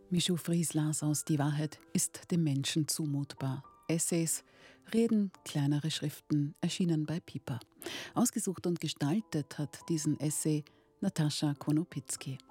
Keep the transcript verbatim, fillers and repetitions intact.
Michu Fries las aus Die Wahrheit ist dem Menschen zumutbar. Essays, Reden, kleinere Schriften, erschienen bei Piper. Ausgesucht und gestaltet hat diesen Essay Natascha Konopitzky.